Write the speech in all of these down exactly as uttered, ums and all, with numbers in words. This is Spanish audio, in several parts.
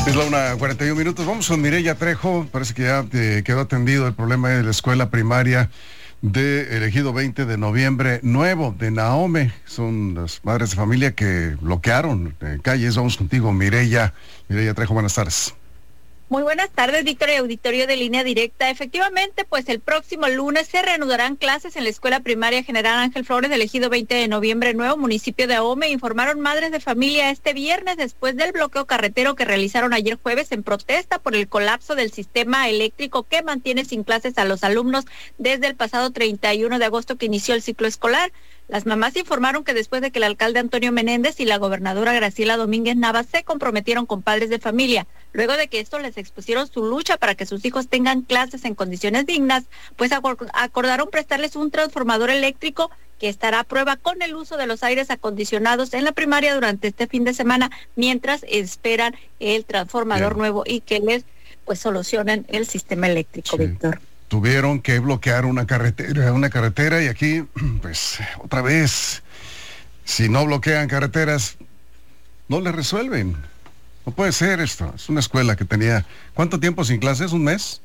Es la una cuarenta y un minutos. Vamos con Mireya Trejo. Parece que ya eh, quedó atendido el problema de la escuela primaria de Ejido veinte de noviembre nuevo de Nahome. Son las madres de familia que bloquearon eh, calles. Vamos contigo, Mireya. Mireya Trejo, buenas tardes. Muy buenas tardes, Víctor y auditorio de Línea Directa. Efectivamente, pues el próximo lunes se reanudarán clases en la Escuela Primaria General Ángel Flores del Ejido veinte de noviembre nuevo, municipio de Ahome. Informaron madres de familia este viernes después del bloqueo carretero que realizaron ayer jueves en protesta por el colapso del sistema eléctrico que mantiene sin clases a los alumnos desde el pasado treinta y uno de agosto que inició el ciclo escolar. Las mamás informaron que después de que el alcalde Antonio Menéndez y la gobernadora Graciela Domínguez Nava se comprometieron con padres de familia, luego de que estos les expusieron su lucha para que sus hijos tengan clases en condiciones dignas, pues acordaron prestarles un transformador eléctrico que estará a prueba con el uso de los aires acondicionados en la primaria durante este fin de semana, mientras esperan el transformador Bien. nuevo y que les pues solucionen el sistema eléctrico, sí. Víctor. Tuvieron que bloquear una carretera, una carretera y aquí, pues, otra vez, si no bloquean carreteras, no le resuelven. No puede ser esto. Es una escuela que tenía, ¿cuánto tiempo sin clases? ¿Un mes?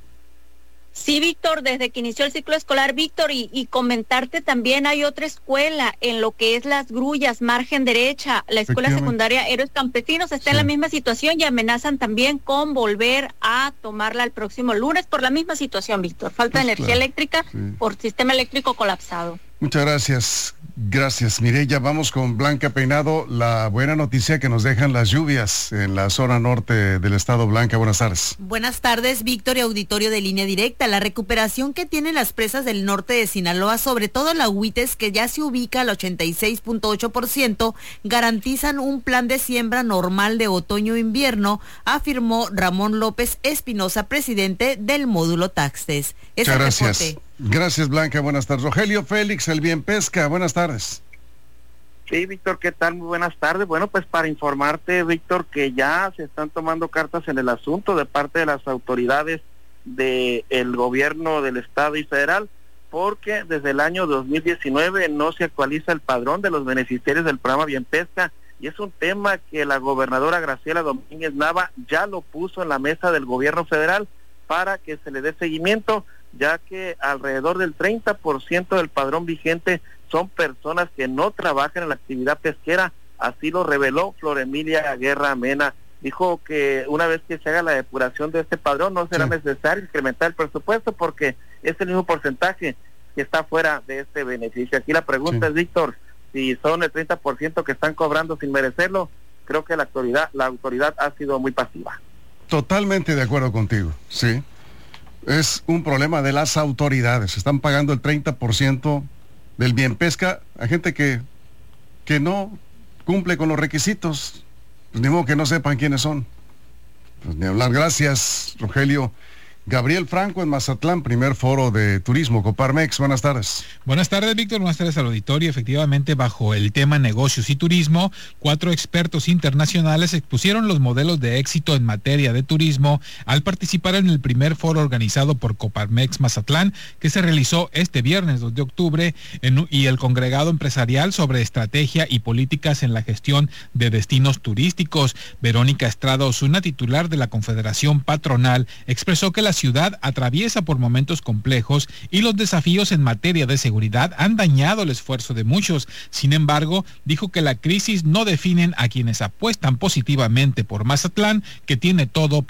Sí, Víctor, desde que inició el ciclo escolar, Víctor, y, y comentarte también hay otra escuela en lo que es Las Grullas, margen derecha, la escuela secundaria Héroes Campesinos está sí. en la misma situación y amenazan también con volver a tomarla el próximo lunes por la misma situación, Víctor, falta pues de energía claro. eléctrica sí. por sistema eléctrico colapsado. Muchas gracias, gracias Mireya. Vamos con Blanca Peinado, la buena noticia que nos dejan las lluvias en la zona norte del estado. Blanca, buenas tardes. Buenas tardes, Víctor y auditorio de Línea Directa. La recuperación que tienen las presas del norte de Sinaloa, sobre todo la Huites, que ya se ubica al ochenta y seis punto ocho por ciento, garantizan un plan de siembra normal de otoño-invierno, afirmó Ramón López Espinosa, presidente del módulo Taxtes. Es Muchas gracias. Reporte. Gracias, Blanca. Buenas tardes. Rogelio Félix, el Bien Pesca. Buenas tardes. Sí, Víctor, ¿qué tal? Muy buenas tardes. Bueno, pues para informarte, Víctor, que ya se están tomando cartas en el asunto de parte de las autoridades del gobierno del estado y federal, porque desde el año dos mil diecinueve no se actualiza el padrón de los beneficiarios del programa Bien Pesca, y es un tema que la gobernadora Graciela Domínguez Nava ya lo puso en la mesa del gobierno federal para que se le dé seguimiento, ya que alrededor del treinta por ciento del padrón vigente son personas que no trabajan en la actividad pesquera, así lo reveló Flor Emilia Guerra Mena. Dijo que una vez que se haga la depuración de este padrón no será sí. necesario incrementar el presupuesto porque es el mismo porcentaje que está fuera de este beneficio. Aquí la pregunta sí. es, Víctor, si son el treinta por ciento que están cobrando sin merecerlo, creo que la autoridad, la autoridad ha sido muy pasiva. Totalmente de acuerdo contigo, sí. Es un problema de las autoridades. Están pagando el treinta por ciento del bien pesca a gente que, que no cumple con los requisitos. Pues ni modo que no sepan quiénes son. Pues ni hablar. Gracias, Rogelio. Gabriel Franco en Mazatlán, primer foro de turismo, Coparmex. Buenas tardes. Buenas tardes, Víctor. Buenas tardes al auditorio. Efectivamente, bajo el tema negocios y turismo, cuatro expertos internacionales expusieron los modelos de éxito en materia de turismo al participar en el primer foro organizado por Coparmex Mazatlán, que se realizó este viernes dos de octubre, en, y el congregado empresarial sobre estrategia y políticas en la gestión de destinos turísticos. Verónica Estrada Osuna, titular de la Confederación Patronal, expresó que la ciudad atraviesa por momentos complejos y los desafíos en materia de seguridad han dañado el esfuerzo de muchos. Sin embargo, dijo que la crisis no definen a quienes apuestan positivamente por Mazatlán, que tiene todo para